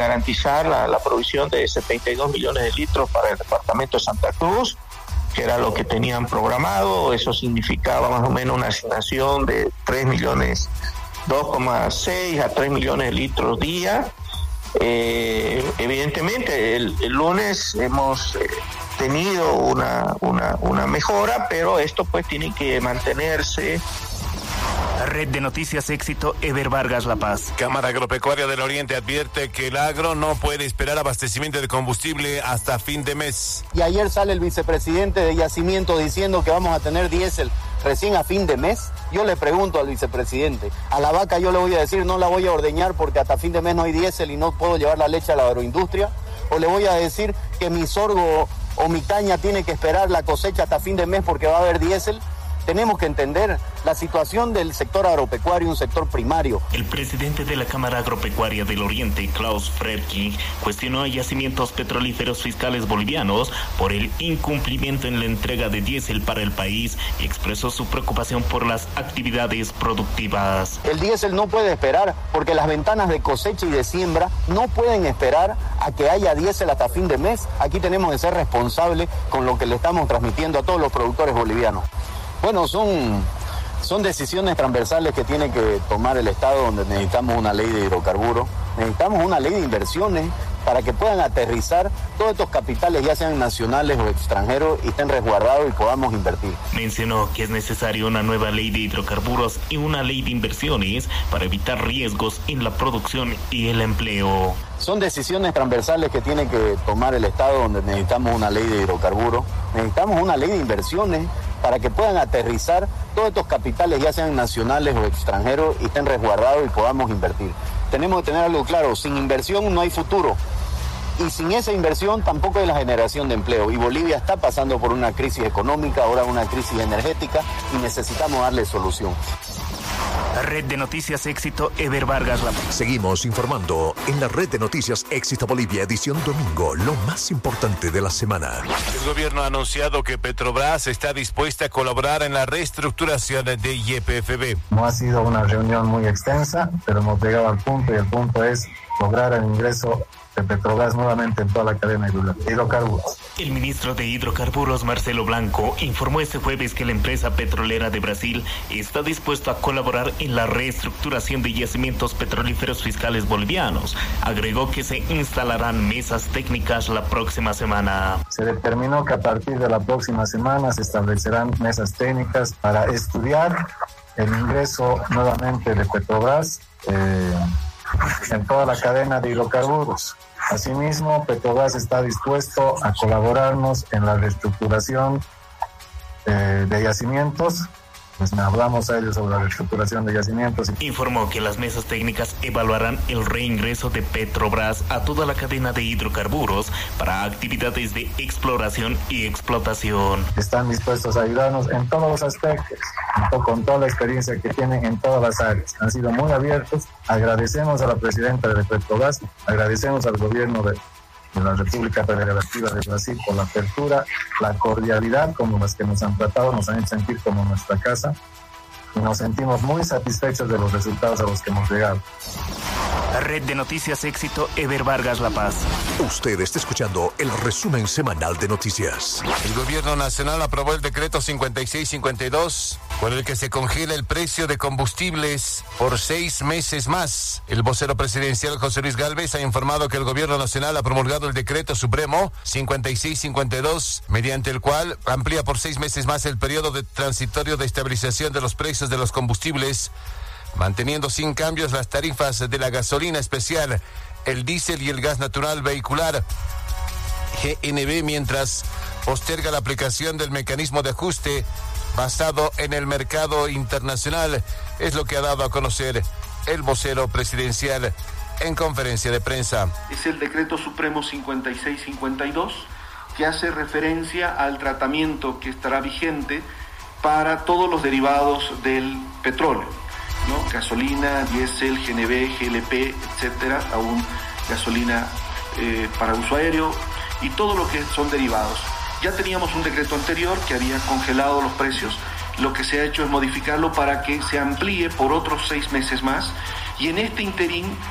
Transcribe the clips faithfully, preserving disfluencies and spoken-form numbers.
garantizar la, la provisión de setenta y dos millones de litros para el departamento de Santa Cruz, que era lo que tenían programado. Eso significaba más o menos una asignación de tres millones, dos coma seis a tres millones de litros día. Eh, evidentemente el, el lunes hemos eh, tenido una, una, una mejora, pero esto pues tiene que mantenerse. Red de Noticias Éxito, Eber Vargas, La Paz. Cámara Agropecuaria del Oriente advierte que el agro no puede esperar abastecimiento de combustible hasta fin de mes. Y ayer sale el vicepresidente de Yacimiento diciendo que vamos a tener diésel recién a fin de mes. Yo le pregunto al vicepresidente, a la vaca yo le voy a decir no la voy a ordeñar porque hasta fin de mes no hay diésel y no puedo llevar la leche a la agroindustria, o le voy a decir que mi sorgo o mi caña tiene que esperar la cosecha hasta fin de mes porque va a haber diésel. Tenemos que entender la situación del sector agropecuario, un sector primario. El presidente de la Cámara Agropecuaria del Oriente, Klaus Fredkin, cuestionó a Yacimientos Petrolíferos Fiscales Bolivianos por el incumplimiento en la entrega de diésel para el país y expresó su preocupación por las actividades productivas. El diésel no puede esperar porque las ventanas de cosecha y de siembra no pueden esperar a que haya diésel hasta fin de mes. Aquí tenemos que ser responsables con lo que le estamos transmitiendo a todos los productores bolivianos. Bueno, son, son decisiones transversales que tiene que tomar el Estado, donde necesitamos una ley de hidrocarburos, necesitamos una ley de inversiones para que puedan aterrizar todos estos capitales, ya sean nacionales o extranjeros, y estén resguardados y podamos invertir. Mencionó que es necesaria una nueva ley de hidrocarburos y una ley de inversiones para evitar riesgos en la producción y el empleo. Son decisiones transversales que tiene que tomar el Estado, donde necesitamos una ley de hidrocarburos, necesitamos una ley de inversiones para que puedan aterrizar todos estos capitales, ya sean nacionales o extranjeros, y estén resguardados y podamos invertir. Tenemos que tener algo claro, sin inversión no hay futuro, y sin esa inversión tampoco hay la generación de empleo, y Bolivia está pasando por una crisis económica, ahora una crisis energética, y necesitamos darle solución. Red de Noticias Éxito, Eber Vargas. La... Seguimos informando en la Red de Noticias Éxito Bolivia, edición domingo, lo más importante de la semana. El gobierno ha anunciado que Petrobras está dispuesta a colaborar en la reestructuración de Y P F B. No ha sido una reunión muy extensa, pero hemos llegado al punto, y el punto es lograr el ingreso de Petrobras nuevamente en toda la cadena de hidrocarburos. El ministro de Hidrocarburos, Marcelo Blanco, informó este jueves que la empresa petrolera de Brasil está dispuesta a colaborar en la reestructuración de yacimientos petrolíferos fiscales bolivianos. Agregó que se instalarán mesas técnicas la próxima semana. Se determinó que a partir de la próxima semana se establecerán mesas técnicas para estudiar el ingreso nuevamente de Petrobras eh, en toda la cadena de hidrocarburos. Asimismo, Petrobras está dispuesto a colaborarnos en la reestructuración eh, de yacimientos. Pues me hablamos a ellos sobre la reestructuración de yacimientos. Informó que las mesas técnicas evaluarán el reingreso de Petrobras a toda la cadena de hidrocarburos para actividades de exploración y explotación. Están dispuestos a ayudarnos en todos los aspectos, con toda la experiencia que tienen en todas las áreas. Han sido muy abiertos. Agradecemos a la presidenta de Petrobras, agradecemos al gobierno de de la República Federativa de Brasil por la apertura, la cordialidad como las que nos han tratado, nos han hecho sentir como nuestra casa, y nos sentimos muy satisfechos de los resultados a los que hemos llegado. Red de Noticias Éxito, Eber Vargas, La Paz. Usted está escuchando el resumen semanal de noticias. El gobierno nacional aprobó el decreto cincuenta y seis cincuenta y dos, por el que se congela el precio de combustibles por seis meses más. El vocero presidencial José Luis Gálvez ha informado que el gobierno nacional ha promulgado el decreto supremo cincuenta y seis cincuenta y dos, mediante el cual amplía por seis meses más el periodo de transitorio de estabilización de los precios de los combustibles, manteniendo sin cambios las tarifas de la gasolina especial, el diésel y el gas natural vehicular G N V, mientras posterga la aplicación del mecanismo de ajuste basado en el mercado internacional. Es lo que ha dado a conocer el vocero presidencial en conferencia de prensa. Es el decreto supremo cincuenta y seis cincuenta y dos, que hace referencia al tratamiento que estará vigente para todos los derivados del petróleo, ¿no? Gasolina, diésel, G N V, G L P, etcétera, aún gasolina eh, para uso aéreo y todo lo que son derivados. Ya teníamos un decreto anterior que había congelado los precios. Lo que se ha hecho es modificarlo para que se amplíe por otros seis meses más, y en este interín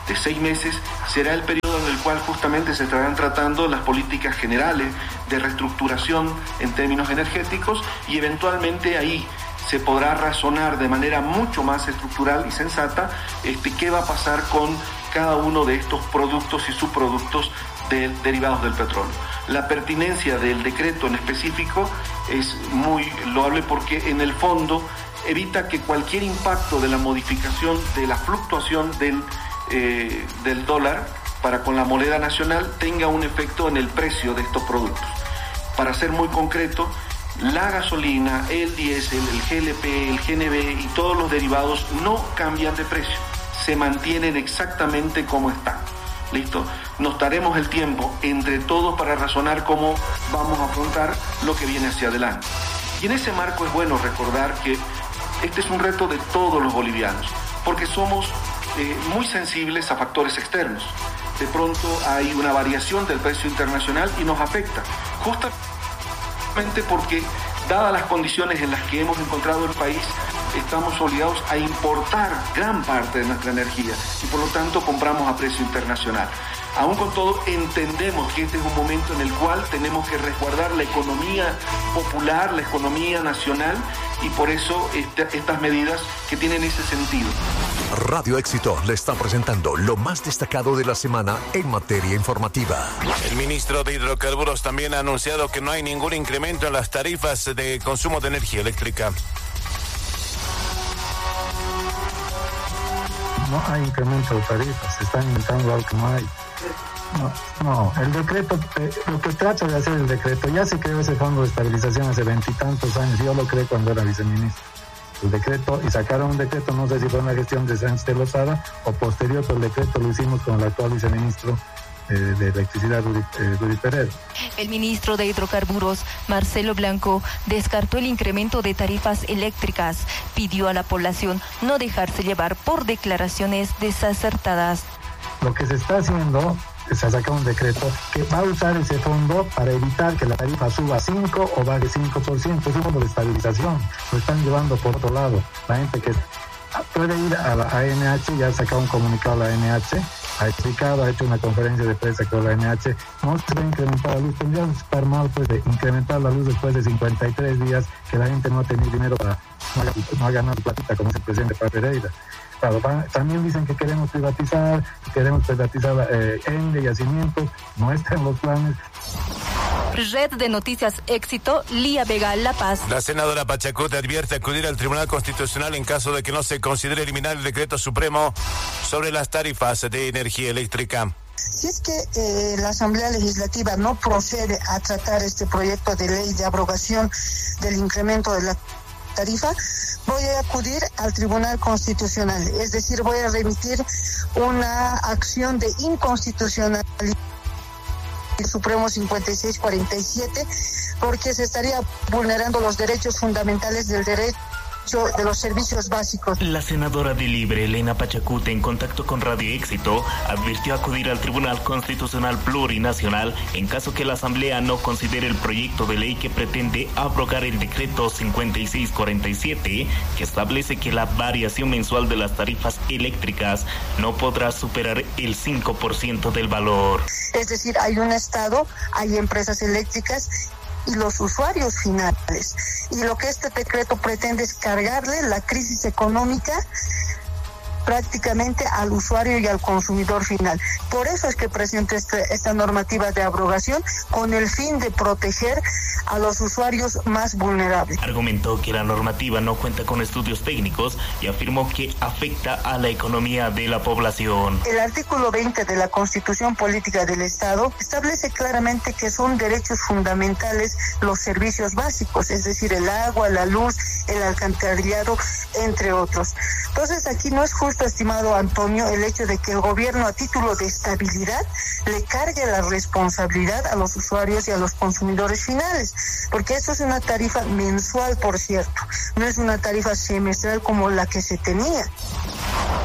de seis meses será el periodo en el cual justamente se estarán tratando las políticas generales de reestructuración en términos energéticos y eventualmente ahí se podrá razonar de manera mucho más estructural y sensata este, qué va a pasar con cada uno de estos productos y subproductos de, derivados del petróleo. La pertinencia del decreto en específico es muy loable porque en el fondo evita que cualquier impacto de la modificación de la fluctuación del, eh, del dólar para con la moneda nacional tenga un efecto en el precio de estos productos. Para ser muy concreto, la gasolina, el diésel, el G L P, el G N B y todos los derivados no cambian de precio, se mantienen exactamente como están. ¿Listo? Nos daremos el tiempo entre todos para razonar cómo vamos a afrontar lo que viene hacia adelante. Y en ese marco es bueno recordar que este es un reto de todos los bolivianos, porque somos eh, muy sensibles a factores externos. De pronto hay una variación del precio internacional y nos afecta, justamente porque, dadas las condiciones en las que hemos encontrado el país, estamos obligados a importar gran parte de nuestra energía y por lo tanto compramos a precio internacional. Aún con todo, entendemos que este es un momento en el cual tenemos que resguardar la economía popular, la economía nacional, y por eso esta, estas medidas que tienen ese sentido. Radio Éxito le está presentando lo más destacado de la semana en materia informativa. El ministro de Hidrocarburos también ha anunciado que no hay ningún incremento en las tarifas de consumo de energía eléctrica. No hay incremento de tarifas, se están inventando algo que no hay. No, no, el decreto, eh, lo que trata de hacer el decreto, ya se creó ese fondo de estabilización hace veintitantos años, yo lo creé cuando era viceministro. El decreto, y sacaron un decreto, no sé si fue una gestión de Sánchez de Lozada o posterior, pero el decreto lo hicimos con el actual viceministro eh, de Electricidad, Rudy, eh, Rudy Pérez. El ministro de Hidrocarburos, Marcelo Blanco, descartó el incremento de tarifas eléctricas, pidió a la población no dejarse llevar por declaraciones desacertadas. Lo que se está haciendo, se ha sacado un decreto que va a usar ese fondo para evitar que la tarifa suba cinco o baje cinco por ciento. Es un fondo de estabilización. Lo están llevando por otro lado. La gente que puede ir a la A N H, ya ha sacado un comunicado a la A N H, ha explicado, ha hecho una conferencia de prensa con la A N H. No se va a incrementar la luz. Tendríamos que estar mal pues, de incrementar la luz después de cincuenta y tres días que la gente no ha tenido dinero para no, no ha ganado platita, como es el presidente Paz Pereira. Claro, también dicen que queremos privatizar, queremos privatizar eh, Ende y Yacimientos, no está en los planes. Red de Noticias Éxito, Lía Vega, La Paz. La senadora Pachacuti advierte acudir al Tribunal Constitucional en caso de que no se considere eliminar el decreto supremo sobre las tarifas de energía eléctrica. Si es que eh, la Asamblea Legislativa no procede a tratar este proyecto de ley de abrogación del incremento de la tarifa, voy a acudir al Tribunal Constitucional, es decir, voy a remitir una acción de inconstitucionalidad el Supremo cincuenta y seis cuarenta y siete, porque se estaría vulnerando los derechos fundamentales del derecho de los servicios básicos. La senadora de Libre, Elena Pachacuti, en contacto con Radio Éxito, advirtió acudir al Tribunal Constitucional Plurinacional en caso que la Asamblea no considere el proyecto de ley que pretende abrogar el decreto cincuenta y seis cuarenta y siete, que establece que la variación mensual de las tarifas eléctricas no podrá superar el cinco por ciento del valor. Es decir, hay un Estado, hay empresas eléctricas y los usuarios finales. Y lo que este decreto pretende es cargarle la crisis económica prácticamente al usuario y al consumidor final. Por eso es que presenta este, esta normativa de abrogación con el fin de proteger a los usuarios más vulnerables. Argumentó que la normativa no cuenta con estudios técnicos y afirmó que afecta a la economía de la población. El artículo veinte de la Constitución Política del Estado establece claramente que son derechos fundamentales los servicios básicos, es decir, el agua, la luz, el alcantarillado, entre otros. Entonces aquí no es justo, estimado Antonio, el hecho de que el gobierno, a título de estabilidad, le cargue la responsabilidad a los usuarios y a los consumidores finales, porque esto es una tarifa mensual, por cierto, no es una tarifa semestral como la que se tenía.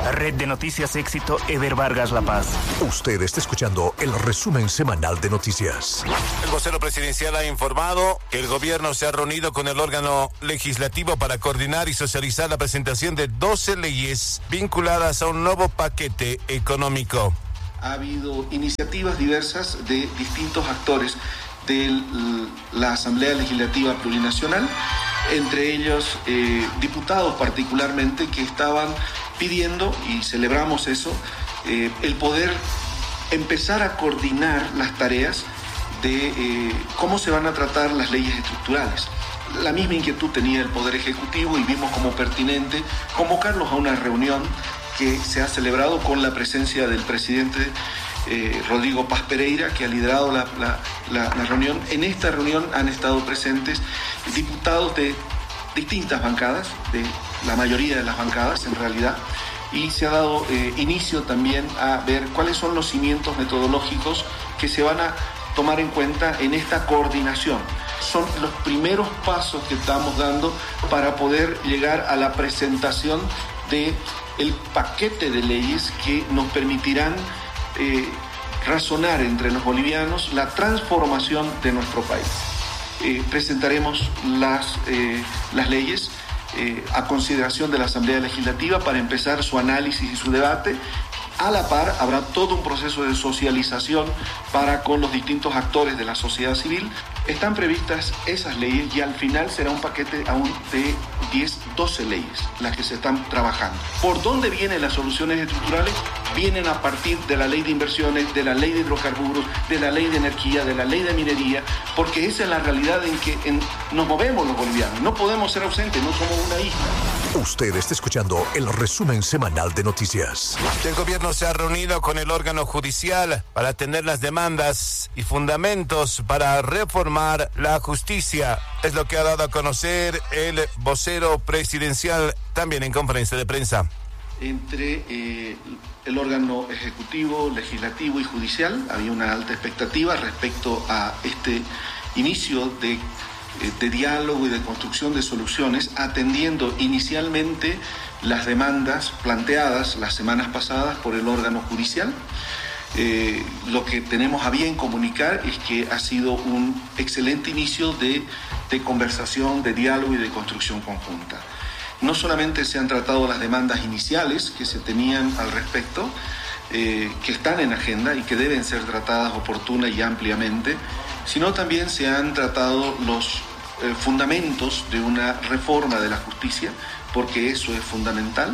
Red de Noticias Éxito, Ever Vargas, La Paz. Usted está escuchando el resumen semanal de noticias. El vocero presidencial ha informado que el gobierno se ha reunido con el órgano legislativo para coordinar y socializar la presentación de doce leyes vinculadas a un nuevo paquete económico. Ha habido iniciativas diversas de distintos actores de la Asamblea Legislativa Plurinacional, entre ellos eh, diputados particularmente que estaban pidiendo, y celebramos eso, eh, el poder empezar a coordinar las tareas de eh, cómo se van a tratar las leyes estructurales. La misma inquietud tenía el Poder Ejecutivo y vimos como pertinente convocarlos a una reunión que se ha celebrado con la presencia del presidente eh, Rodrigo Paz Pereira, que ha liderado la, la, la, la reunión. En esta reunión han estado presentes diputados de distintas bancadas, de la mayoría de las bancadas en realidad, y se ha dado eh, inicio también a ver cuáles son los cimientos metodológicos que se van a tomar en cuenta en esta coordinación. Son los primeros pasos que estamos dando para poder llegar a la presentación de el paquete de leyes que nos permitirán eh, razonar entre los bolivianos la transformación de nuestro país. Eh, presentaremos las, eh, las leyes eh, a consideración de la Asamblea Legislativa para empezar su análisis y su debate. A la par habrá todo un proceso de socialización para con los distintos actores de la sociedad civil. Están previstas esas leyes y al final será un paquete aún de diez, doce leyes las que se están trabajando. ¿Por dónde vienen las soluciones estructurales? Vienen a partir de la ley de inversiones, de la ley de hidrocarburos, de la ley de energía, de la ley de minería, porque esa es la realidad en que en, nos movemos los bolivianos. No podemos ser ausentes, no somos una isla. Usted está escuchando el resumen semanal de noticias. El gobierno se ha reunido con el órgano judicial para atender las demandas y fundamentos para reformar la justicia. Es lo que ha dado a conocer el vocero presidencial también en conferencia de prensa. Entre eh, el órgano ejecutivo, legislativo y judicial había una alta expectativa respecto a este inicio de de diálogo y de construcción de soluciones, atendiendo inicialmente las demandas planteadas las semanas pasadas por el órgano judicial. Eh, lo que tenemos a bien comunicar es que ha sido un excelente inicio de, de conversación, de diálogo y de construcción conjunta. No solamente se han tratado las demandas iniciales que se tenían al respecto, eh, que están en agenda y que deben ser tratadas oportuna y ampliamente, sino también se han tratado los eh, fundamentos de una reforma de la justicia, porque eso es fundamental,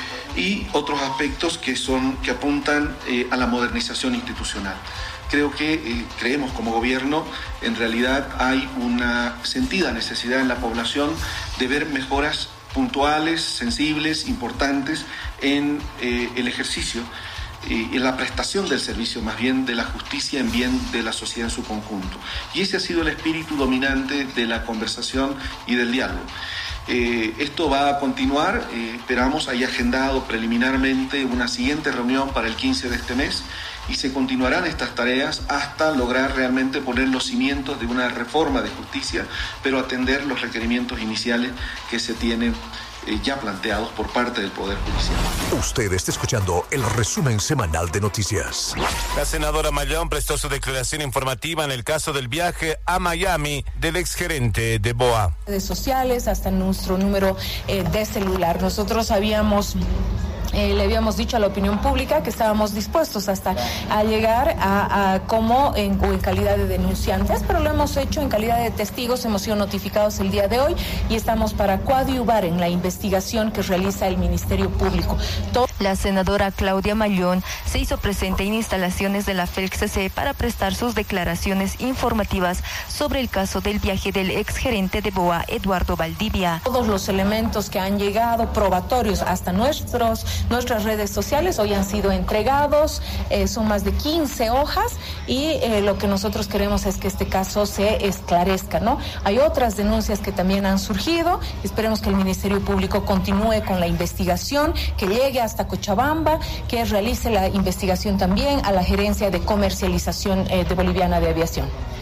y otros aspectos que son que apuntan eh, a la modernización institucional. Creo que eh, creemos como gobierno, en realidad hay una sentida necesidad en la población de ver mejoras puntuales, sensibles, importantes en eh, el ejercicio y en la prestación del servicio, más bien de la justicia en bien de la sociedad en su conjunto. Y ese ha sido el espíritu dominante de la conversación y del diálogo. Eh, esto va a continuar, eh, esperamos, hay agendado preliminarmente una siguiente reunión para el quince de este mes y se continuarán estas tareas hasta lograr realmente poner los cimientos de una reforma de justicia, pero atender los requerimientos iniciales que se tienen eh, ya planteados por parte del Poder Judicial. Usted está escuchando el resumen semanal de noticias. La senadora Mayón prestó su declaración informativa en el caso del viaje a Miami del exgerente de B O A. Redes sociales, hasta nuestro número eh, de celular. Nosotros habíamos... Eh, le habíamos dicho a la opinión pública que estábamos dispuestos hasta a llegar a, a como en, en calidad de denunciantes, pero lo hemos hecho en calidad de testigos, hemos sido notificados el día de hoy y estamos para coadyuvar en la investigación que realiza el Ministerio Público. Todo... La senadora Claudia Mayón se hizo presente en instalaciones de la F E L C C para prestar sus declaraciones informativas sobre el caso del viaje del exgerente de B O A, Eduardo Valdivia. Todos los elementos que han llegado probatorios hasta nuestros Nuestras redes sociales hoy han sido entregados, eh, son más de quince hojas y eh, lo que nosotros queremos es que este caso se esclarezca, ¿no? Hay otras denuncias que también han surgido, esperemos que el Ministerio Público continúe con la investigación, que llegue hasta Cochabamba, que realice la investigación también a la Gerencia de Comercialización eh, de Boliviana de Aviación.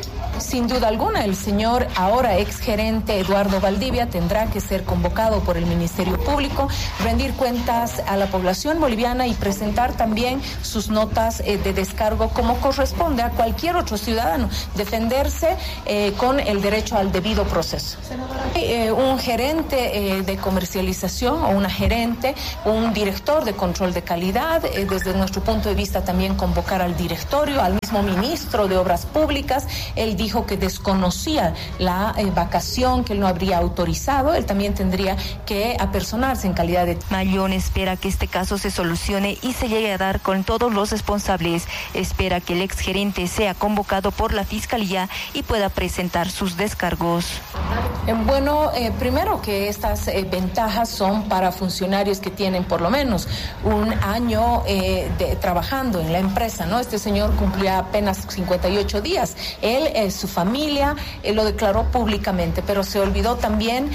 Sin duda alguna, el señor ahora exgerente Eduardo Valdivia tendrá que ser convocado por el Ministerio Público, rendir cuentas a la población boliviana y presentar también sus notas eh, de descargo como corresponde a cualquier otro ciudadano, defenderse eh, con el derecho al debido proceso. Eh, un gerente eh, de comercialización o una gerente, un director de control de calidad, eh, desde nuestro punto de vista también convocar al directorio, al mismo ministro de Obras Públicas. Él dijo que desconocía la eh, vacación, que él no habría autorizado. Él también tendría que apersonarse en calidad de... Mayón espera que este caso se solucione y se llegue a dar con todos los responsables. Espera que el exgerente sea convocado por la Fiscalía y pueda presentar sus descargos. Bueno, eh, primero que estas eh, ventajas son para funcionarios que tienen por lo menos un año eh, de, trabajando en la empresa, ¿no? Este señor cumplía apenas cincuenta y ocho días. Él, eh, su familia, eh, lo declaró públicamente, pero se olvidó también.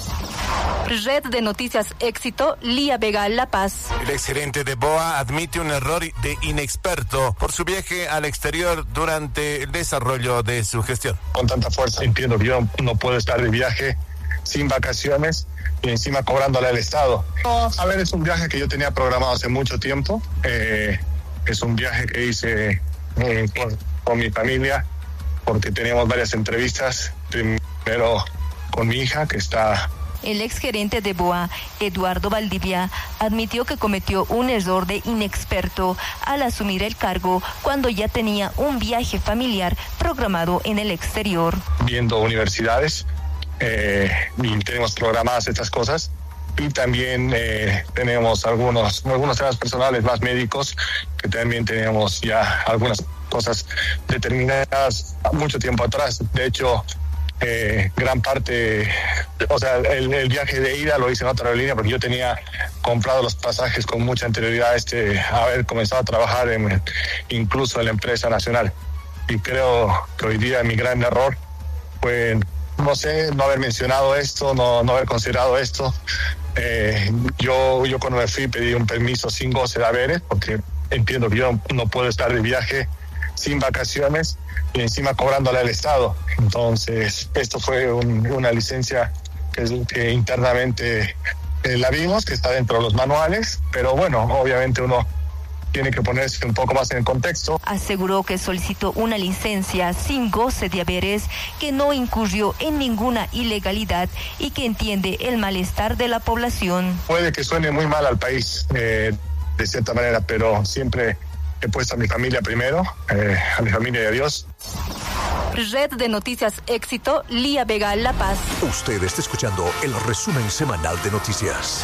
Red de Noticias Éxito, Lía Vega, La Paz. El exgerente de B O A admite un error de inexperto por su viaje al exterior durante el desarrollo de su gestión. Con tanta fuerza entiendo que yo no puedo estar de viaje sin vacaciones y encima cobrándole al Estado. A ver, es un viaje que yo tenía programado hace mucho tiempo. Eh, es un viaje que hice eh, con, con mi familia porque teníamos varias entrevistas. Primero con mi hija que está... El exgerente de B O A, Eduardo Valdivia, admitió que cometió un error de inexperto al asumir el cargo cuando ya tenía un viaje familiar programado en el exterior. Viendo universidades, eh, y tenemos programadas estas cosas, y también eh, tenemos algunos, algunos temas personales más médicos, que también tenemos ya algunas cosas determinadas mucho tiempo atrás. De hecho, Eh, gran parte, o sea, el, el viaje de ida lo hice en otra aerolínea porque yo tenía comprado los pasajes con mucha anterioridad a este, haber comenzado a trabajar en, incluso en la empresa nacional. Y creo que hoy día mi gran error fue, no sé, no haber mencionado esto, no, no haber considerado esto. Eh, yo, yo cuando me fui pedí un permiso sin goce de haberes porque entiendo que yo no, no puedo estar de viaje sin vacaciones y encima cobrándole al Estado. Entonces, esto fue un, una licencia que, que internamente eh, la vimos, que está dentro de los manuales, pero bueno, obviamente uno tiene que ponerse un poco más en el contexto. Aseguró que solicitó una licencia sin goce de haberes, que no incurrió en ninguna ilegalidad y que entiende el malestar de la población. Puede que suene muy mal al país, eh, de cierta manera, pero siempre he puesto a mi familia primero, eh, a mi familia y a Dios. Red de Noticias Éxito, Lía Vega, La Paz. Usted está escuchando el resumen semanal de noticias.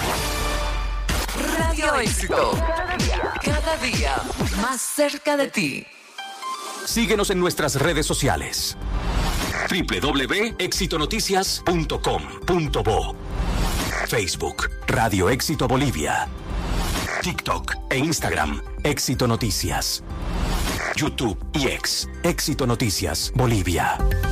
Radio Éxito. Cada día más cerca de ti. Síguenos en nuestras redes sociales. doble u doble u doble u punto éxito noticias punto com punto bo. Facebook, Radio Éxito Bolivia. TikTok e Instagram, Éxito Noticias. YouTube y X, Éxito Noticias Bolivia.